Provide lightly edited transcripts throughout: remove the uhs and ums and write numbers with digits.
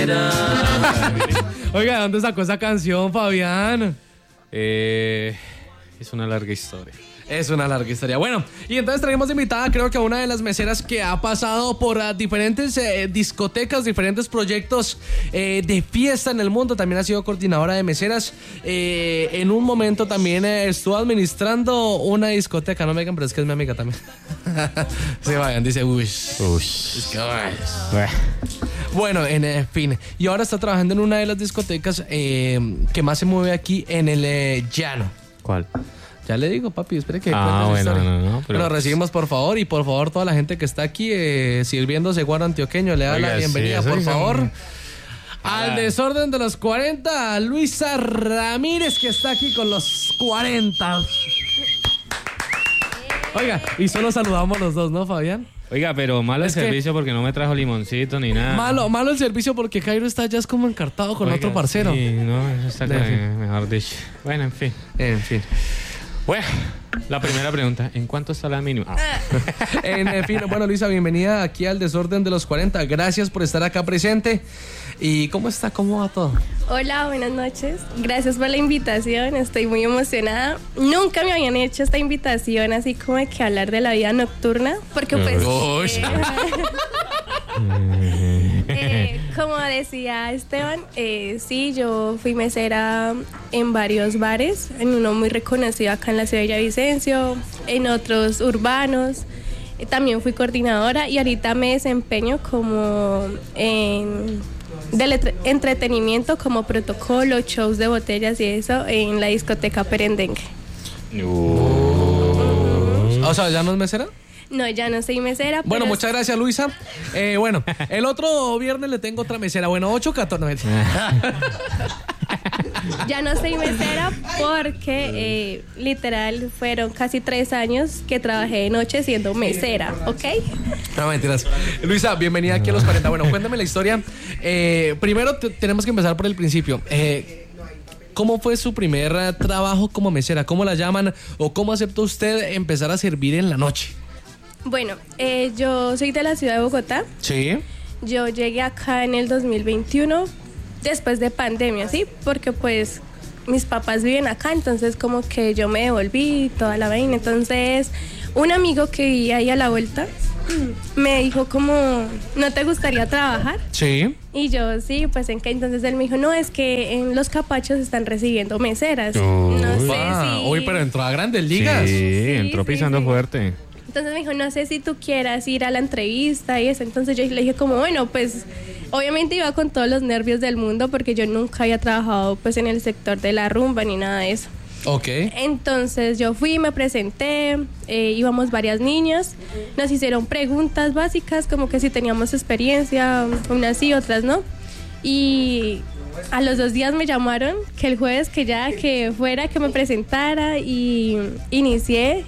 Oiga, ¿de dónde sacó esa canción, Fabián? Es una larga historia. Es una larga historia. Bueno, y entonces traemos de invitada, creo que a una de las meseras que ha pasado por diferentes discotecas, diferentes proyectos de fiesta en el mundo. También ha sido coordinadora de meseras. En un momento también estuvo administrando una discoteca. No me digan, pero es que es mi amiga también. Se vayan, dice, uy. Es que, bueno, en fin. Y ahora está trabajando en una de las discotecas que más se mueve aquí en el llano. ¿Cuál? Ya le digo, papi, espere que bueno, no. Pero recibimos, por favor, y por favor, toda la gente que está aquí sirviéndose guaro antioqueño, le da la bienvenida, por favor, al desorden de los 40, a Luisa Ramírez, que está aquí con los 40. Oiga, y solo saludamos los dos, ¿no, Fabián? Oiga, pero malo el servicio porque no me trajo limoncito ni nada. Malo el servicio porque Jairo está ya es como encartado con otro parcero. Sí, no, eso está mejor dicho. Bueno, en fin. Bueno, la primera pregunta, ¿en cuánto está la mínima? En fin, bueno, Luisa, bienvenida aquí al Desorden de los 40. Gracias por estar acá presente. ¿Y cómo está? ¿Cómo va todo? Hola, buenas noches. Gracias por la invitación. Estoy muy emocionada. Nunca me habían hecho esta invitación así como de que hablar de la vida nocturna. Porque pues... como decía Esteban, sí, yo fui mesera en varios bares, en uno muy reconocido acá en la ciudad de Villavicencio, en otros urbanos, también fui coordinadora y ahorita me desempeño como del entretenimiento, como protocolo, shows de botellas y eso en la discoteca Perendengue. O sea, ¿ya no es mesera? No, ya no soy mesera. Bueno, muchas gracias, Luisa. Bueno, el otro viernes le tengo otra mesera. Bueno, 8:14. Ya no soy mesera porque literal fueron casi 3 años que trabajé de noche siendo mesera, ¿ok? No, mentiras. Luisa, bienvenida aquí a los 40. Bueno, cuéntame la historia. Primero tenemos que empezar por el principio. ¿Cómo fue su primer trabajo como mesera? ¿Cómo la llaman? ¿O cómo aceptó usted empezar a servir en la noche? Bueno, yo soy de la ciudad de Bogotá. Sí. Yo llegué acá en el 2021, después de pandemia, ¿sí? Porque pues mis papás viven acá, entonces como que yo me devolví toda la vaina. Entonces, un amigo que vivía ahí a la vuelta me dijo como, ¿no te gustaría trabajar? Sí. Y yo, sí, pues en qué. Entonces él me dijo, no, es que en Los Capachos están recibiendo meseras. No sé si... Uy, pero entró a grandes ligas. Sí, entró pisando fuerte. Entonces me dijo, no sé si tú quieras ir a la entrevista y eso. Entonces yo le dije como, bueno, pues obviamente iba con todos los nervios del mundo porque yo nunca había trabajado pues en el sector de la rumba ni nada de eso. Ok. Entonces yo fui, me presenté, íbamos varias niñas, nos hicieron preguntas básicas como que si teníamos experiencia, unas sí, otras no. Y a los 2 días me llamaron que el jueves que fuera, que me presentara y inicié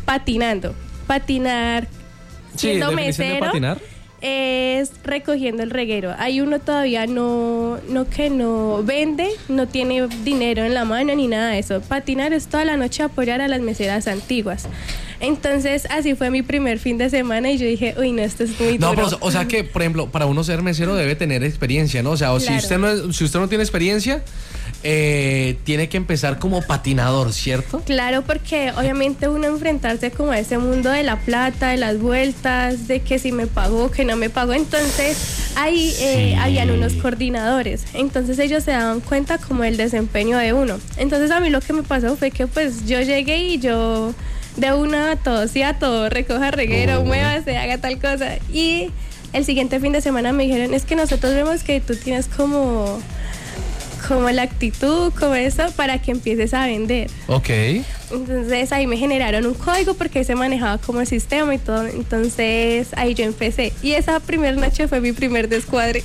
patinar siendo mesero. De patinar es recogiendo el reguero. Hay uno todavía no vende, no tiene dinero en la mano ni nada de eso. Patinar es toda la noche apoyar a las meseras antiguas. Entonces así fue mi primer fin de semana y yo dije, uy, no, esto es muy duro. No, pero o sea que, por ejemplo, para uno ser mesero debe tener experiencia, ¿no? O sea, claro. si usted no tiene experiencia, tiene que empezar como patinador, ¿cierto? Claro, porque obviamente uno enfrentarse como a ese mundo de la plata, de las vueltas, de que si me pagó, que no me pagó. Entonces ahí habían unos coordinadores, entonces ellos se daban cuenta como el desempeño de uno. Entonces a mí lo que me pasó fue que pues yo llegué y yo de una a todo, sí a todo, recoja reguero, muévase, haga tal cosa. Y el siguiente fin de semana me dijeron, es que nosotros vemos que tú tienes como la actitud, como eso, para que empieces a vender. Ok. Entonces ahí me generaron un código porque se manejaba como el sistema y todo. Entonces ahí yo empecé. Y esa primera noche fue mi primer descuadre.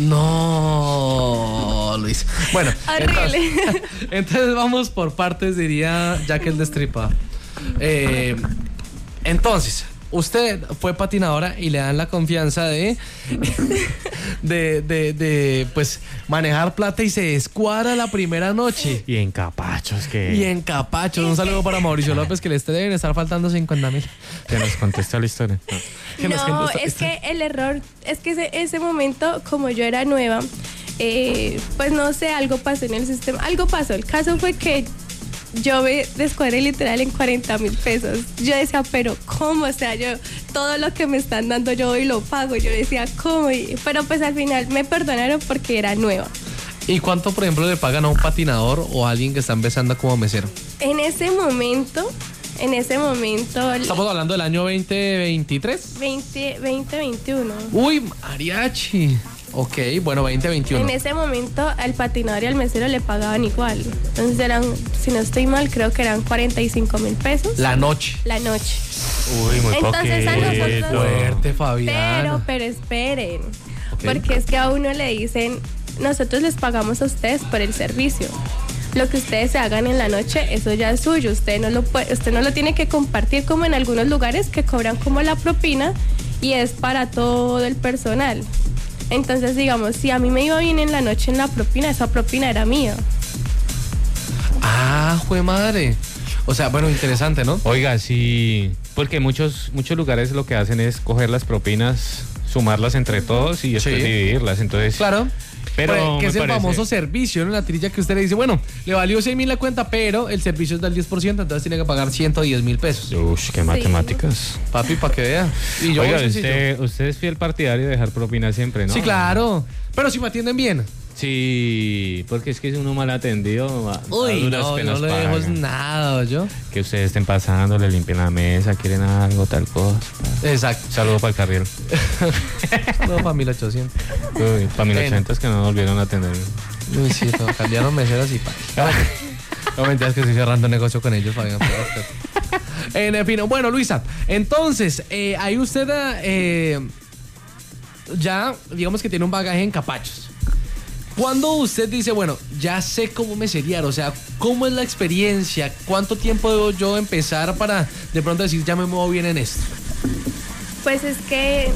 No, Luis. Bueno. Horrible. Entonces vamos por partes, diría Jack el Destripador. Entonces, usted fue patinadora y le dan la confianza de pues manejar plata y se descuadra la primera noche. Y en Capachos, que... Y en Capachos, un saludo para Mauricio López, que le deben estar faltando 50.000. Que nos contesta la historia. No, es que el error, es que ese momento, como yo era nueva, pues no sé, algo pasó en el sistema, algo pasó. El caso fue que yo me descuadré literal en 40.000 pesos. Yo decía, pero ¿cómo? O sea, yo todo lo que me están dando yo hoy lo pago. Yo decía, ¿cómo? Pero pues al final me perdonaron porque era nueva. ¿Y cuánto, por ejemplo, le pagan a un patinador o a alguien que está empezando como mesero? En ese momento... Estamos hablando del año 2023. 2021. Uy, mariachi. Ok, bueno, 2021. En ese momento al patinador y al mesero le pagaban igual. Entonces eran, si no estoy mal, creo que eran 45.000 pesos. La noche. Uy, muy entonces poquito. a nosotros... Fuerte, Fabián. Pero esperen. Okay. Porque es que a uno le dicen, nosotros les pagamos a ustedes por el servicio. Lo que ustedes se hagan en la noche, eso ya es suyo. Usted no lo tiene que compartir como en algunos lugares que cobran como la propina y es para todo el personal. Entonces, digamos, si a mí me iba bien en la noche en la propina, esa propina era mía. Ah, jue madre. O sea, bueno, interesante, ¿no? Oiga, sí, porque muchos lugares lo que hacen es coger las propinas, sumarlas entre todos y después dividirlas. Entonces, claro. Pero que es el famoso servicio, ¿no? La trilla que usted le dice, bueno, le valió 100.000 la cuenta, pero el servicio es del 10%, entonces tiene que pagar 110.000 pesos. Uy, qué matemáticas. Papi, para que vea. Y yo, oiga, usted es fiel partidario de dejar propina siempre, ¿no? Sí, claro. Pero si me atienden bien. Sí, porque es que es uno mal atendido. Uy, no le dejo nada, yo. Que ustedes estén pasando, le limpien la mesa, quieren algo, tal cosa. Exacto. Saludo para el carriel. No, para 1800. Uy, para 1800 que no volvieron a atender. Uy, sí, cambiaron meseras y no mentiras que estoy cerrando negocio con ellos, Fabián. En fin, bueno, Luisa, entonces, ahí usted ya, digamos que tiene un bagaje en Capachos. ¿Cuándo usted dice, bueno, ya sé cómo meseriar? O sea, ¿cómo es la experiencia? ¿Cuánto tiempo debo yo empezar para de pronto decir, ya me muevo bien en esto? Pues es que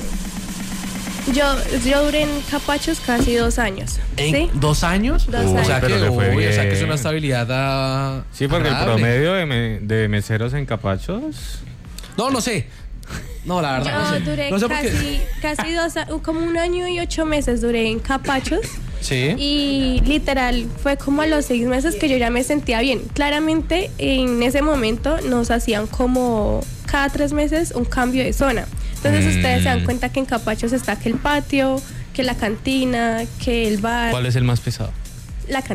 yo duré en Capachos casi 2 años. ¿Sí? ¿2 años? 2 años. O sea, pero o sea que es una estabilidad. Sí, porque agradable. el promedio de meseros en Capachos... No sé. No, la verdad, no sé. Yo duré no sé casi 2 años, como 1 año y 8 meses duré en Capachos. Sí. Y literal, fue como a los 6 meses que yo ya me sentía bien. Claramente, en ese momento nos hacían como cada 3 meses un cambio de zona. Entonces ustedes se dan cuenta que en Capachos está que el patio, que la cantina, que el bar. ¿Cuál es el más pesado? La cantina.